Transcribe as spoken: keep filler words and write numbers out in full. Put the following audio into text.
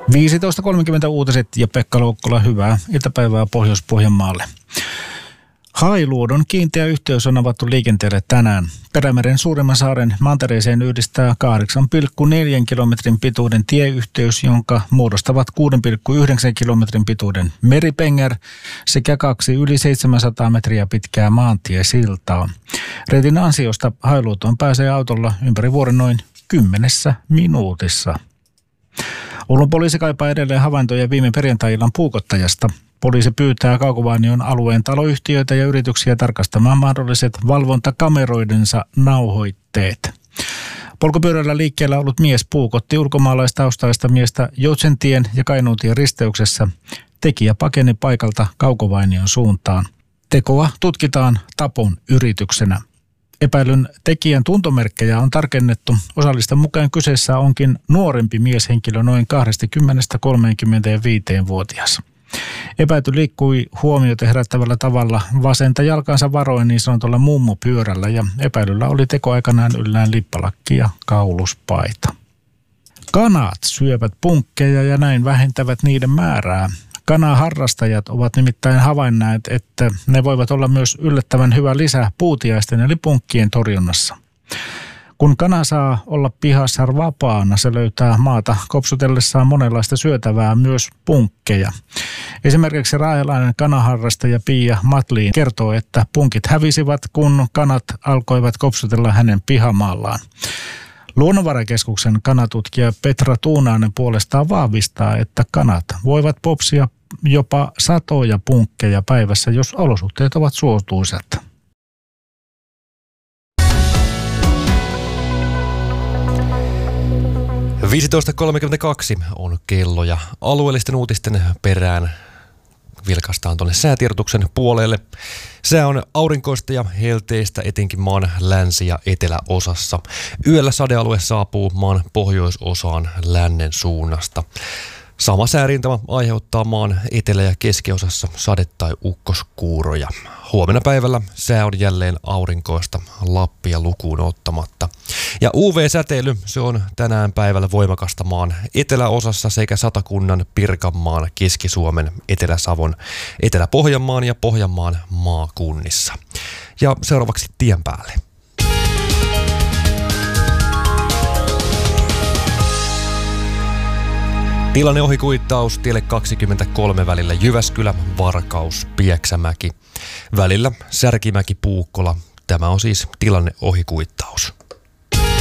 viisitoista kolmekymmentä uutiset ja Pekka Loukkola, hyvää iltapäivää Pohjois-Pohjanmaalle. Hailuodon kiinteä yhteys on avattu liikenteelle tänään. Perämeren suurimman saaren mantereeseen yhdistää kahdeksan pilkku neljä kilometrin pituuden tieyhteys, jonka muodostavat kuusi pilkku yhdeksän kilometrin pituuden meripenger sekä kaksi yli seitsemänsataa metriä pitkää maantiesiltaa. Reitin ansiosta Hailuotoon pääsee autolla ympäri vuoden noin kymmenessä minuutissa. Oulun poliisi kaipaa edelleen havaintoja viime perjantai-illan puukottajasta. Poliisi pyytää Kaukovainion alueen taloyhtiöitä ja yrityksiä tarkastamaan mahdolliset valvontakameroidensa nauhoitteet. Polkupyörällä liikkeellä ollut mies puukotti ulkomaalaistaustaista miestä Joutsentien ja Kainuutien risteyksessä. Tekijä pakeni paikalta Kaukovainion suuntaan. Tekoa tutkitaan tapon yrityksenä. Epäilyn tekijän tuntomerkkejä on tarkennettu. Osallisten mukaan kyseessä onkin nuorempi mieshenkilö noin kaksikymmentä kolmekymmentäviisi-vuotias. Epäilty liikkui huomiota herättävällä tavalla vasenta jalkansa varoen niin sanotulla mummopyörällä ja epäilyllä oli tekoaikanaan yllään lippalakki ja kauluspaita. Kanat syövät punkkeja ja näin vähentävät niiden määrää. Kanaharrastajat ovat nimittäin havainneet, että ne voivat olla myös yllättävän hyvä lisä puutiaisten eli punkkien torjunnassa. Kun kana saa olla pihassa vapaana, se löytää maata kopsutellessaan monenlaista syötävää, myös punkkeja. Esimerkiksi raajalainen kanaharrastaja Pia Matliin kertoo, että punkit hävisivät, kun kanat alkoivat kopsutella hänen pihamaallaan. Luonnonvarakeskuksen kanatutkija Petra Tuunainen puolestaan vahvistaa, että kanat voivat popsia jopa satoja punkkeja päivässä, jos olosuhteet ovat suotuisat. viisitoista kolmekymmentäkaksi on kello ja alueellisten uutisten perään vilkaistaan tuonne säätiedotuksen puolelle. Sää on aurinkoista ja helteistä etenkin maan länsi- ja eteläosassa. Yöllä sadealue saapuu maan pohjoisosaan lännen suunnasta. Sama säärintama aiheuttaa maan etelä- ja keskiosassa sade- tai ukkoskuuroja. Huomenna päivällä sää on jälleen aurinkoista Lappia lukuun ottamatta. Ja U V-säteily, se on tänään päivällä voimakasta maan eteläosassa sekä Satakunnan, Pirkanmaan, Keski-Suomen, Etelä-Savon, Etelä-Pohjanmaan ja Pohjanmaan maakunnissa. Ja seuraavaksi tien päälle. Tilanne ohikuittaus tielle kaksikymmentäkolme välillä Jyväskylä, Varkaus, Pieksämäki. Välillä Särkimäki, Puukkola. Tämä on siis tilanne ohikuittaus.